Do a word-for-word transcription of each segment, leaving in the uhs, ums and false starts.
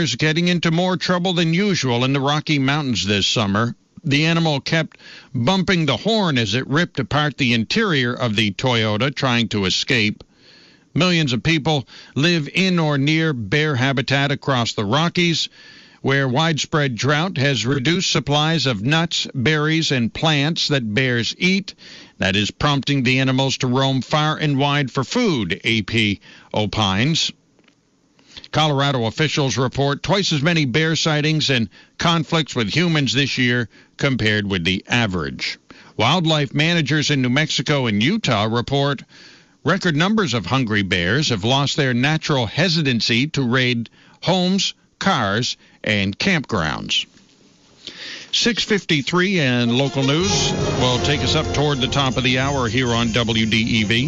bears getting into more trouble than usual in the Rocky Mountains this summer. The animal kept bumping the horn as it ripped apart the interior of the Toyota, trying to escape. Millions of people live in or near bear habitat across the Rockies, where widespread drought has reduced supplies of nuts, berries, and plants that bears eat. That is prompting the animals to roam far and wide for food, A P opines. Colorado officials report twice as many bear sightings and conflicts with humans this year compared with the average. Wildlife managers in New Mexico and Utah report record numbers of hungry bears have lost their natural hesitancy to raid homes, cars, and campgrounds. six fifty-three and local news will take us up toward the top of the hour here on W D E V.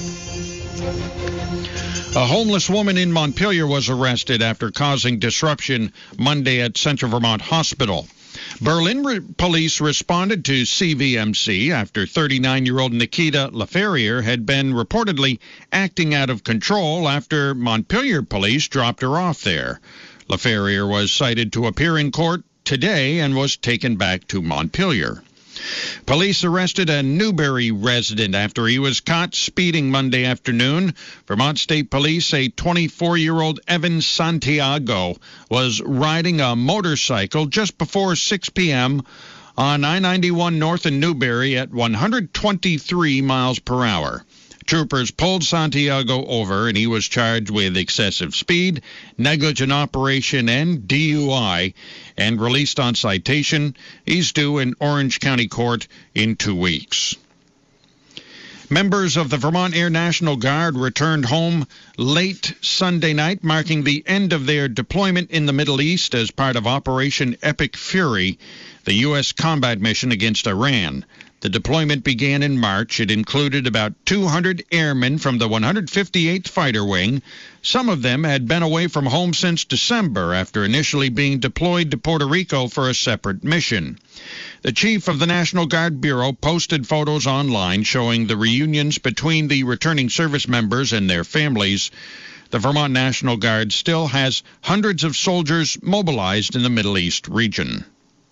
A homeless woman in Montpelier was arrested after causing disruption Monday at Central Vermont Hospital. Berlin re- police responded to C V M C after thirty-nine-year-old Nikita LaFerrier had been reportedly acting out of control after Montpelier police dropped her off there. LaFerrier was cited to appear in court today and was taken back to Montpelier. Police arrested a Newberry resident after he was caught speeding Monday afternoon. Vermont State Police say twenty-four-year-old Evan Santiago was riding a motorcycle just before six p.m. on I ninety-one north in Newberry at one hundred twenty-three miles per hour. Troopers pulled Santiago over, and he was charged with excessive speed, negligent operation, and D U I, and released on citation. He's due in Orange County Court in two weeks. Members of the Vermont Air National Guard returned home late Sunday night, marking the end of their deployment in the Middle East as part of Operation Epic Fury, the U S combat mission against Iran. The deployment began in March. It included about two hundred airmen from the one hundred fifty-eighth Fighter Wing. Some of them had been away from home since December after initially being deployed to Puerto Rico for a separate mission. The chief of the National Guard Bureau posted photos online showing the reunions between the returning service members and their families. The Vermont National Guard still has hundreds of soldiers mobilized in the Middle East region.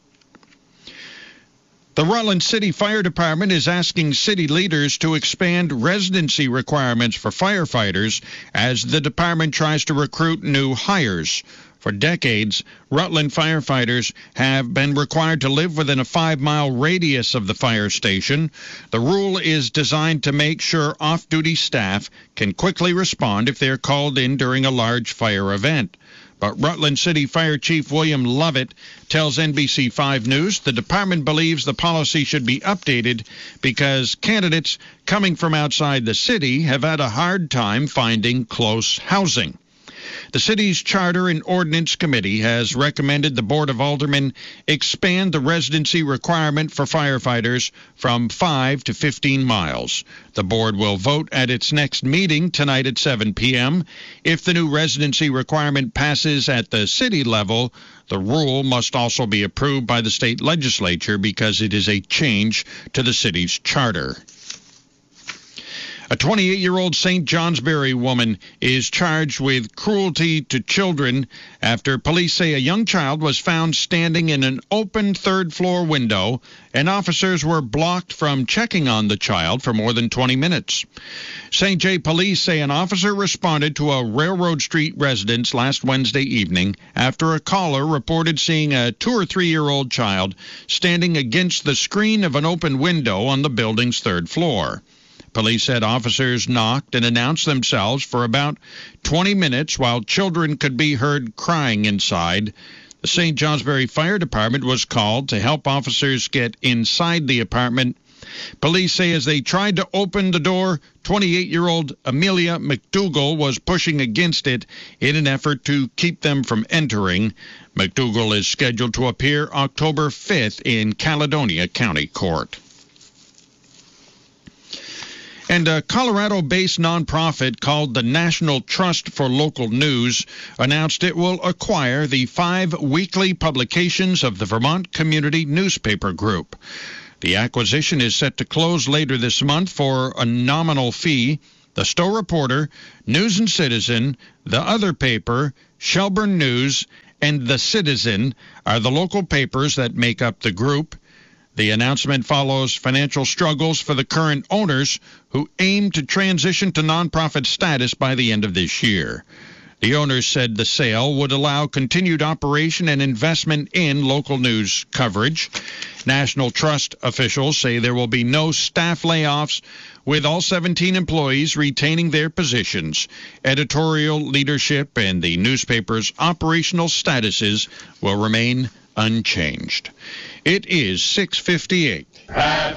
The Rutland City Fire Department is asking city leaders to expand residency requirements for firefighters as the department tries to recruit new hires. For decades, Rutland firefighters have been required to live within a five-mile radius of the fire station. The rule is designed to make sure off-duty staff can quickly respond if they're called in during a large fire event. But Rutland City Fire Chief William Lovett tells N B C five News the department believes the policy should be updated because candidates coming from outside the city have had a hard time finding close housing. The city's Charter and Ordinance Committee has recommended the Board of Aldermen expand the residency requirement for firefighters from five to fifteen miles. The board will vote at its next meeting tonight at seven p.m. If the new residency requirement passes at the city level, the rule must also be approved by the state legislature because it is a change to the city's charter. A twenty-eight-year-old Saint Johnsbury woman is charged with cruelty to children after police say a young child was found standing in an open third-floor window, and officers were blocked from checking on the child for more than twenty minutes. Saint J police say an officer responded to a Railroad Street residence last Wednesday evening after a caller reported seeing a two- or three-year-old child standing against the screen of an open window on the building's third floor. Police said officers knocked and announced themselves for about twenty minutes while children could be heard crying inside. The Saint Johnsbury Fire Department was called to help officers get inside the apartment. Police say as they tried to open the door, twenty-eight-year-old Amelia McDougall was pushing against it in an effort to keep them from entering. McDougall is scheduled to appear October fifth in Caledonia County Court. And a Colorado-based nonprofit called the National Trust for Local News announced it will acquire the five weekly publications of the Vermont Community Newspaper Group. The acquisition is set to close later this month for a nominal fee. The Stowe Reporter, News and Citizen, The Other Paper, Shelburne News, and The Citizen are the local papers that make up the group. The announcement follows financial struggles for the current owners who aim to transition to nonprofit status by the end of this year. The owners said the sale would allow continued operation and investment in local news coverage. National Trust officials say there will be no staff layoffs, with all seventeen employees retaining their positions. Editorial leadership and the newspaper's operational statuses will remain unchanged. It is six fifty-eight.